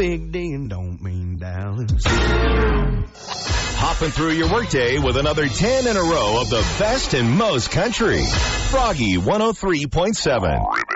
Big D and don't mean Dallas. Hopping through your workday with another 10 in a row of the best and most country. Froggy 103.7.